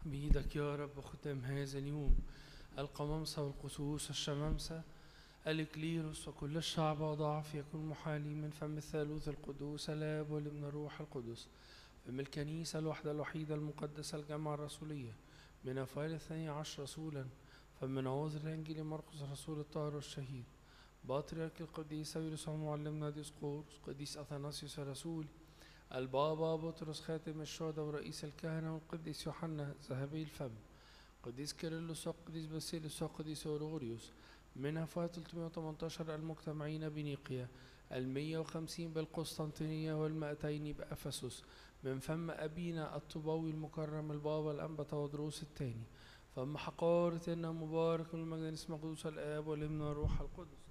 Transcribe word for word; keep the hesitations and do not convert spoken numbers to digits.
بإيدك يا رب ختام هذا اليوم، القمامسة والقسوس الشمامسة الإكليروس وكل الشعب وضعف يكون محالي من فم الثالوث القدوس الآب والابن الروح القدس، فم الكنيسة الوحدة الوحيدة المقدسة الجامعة الرسولية، من أفعال الثاني عشر رسولا، فمن نواظر الإنجيل مرقس الرسول الطاهر والشهيد، بطريرك القديس ساويرس معلمنا ديسقورس، قديس أثناسيوس الرسول، البابا بطرس خاتم الشهداء ورئيس الكهنة، والقديس يوحنا ذهبي الفم، قديس كيرلس وقديس باسيليوس وقديس أورغوريوس، من أفواه ثلاثمائة وثمانية عشر المجتمعين بنيقيا، المية وخمسين بالقسطنطينية والمائتين بأفسس، من فم أبينا الطوباوي المكرم البابا الأنبا تودروس الثاني، فم حقارة إنه مبارك المجد اسم قدوس الآب والابن والروح القدس.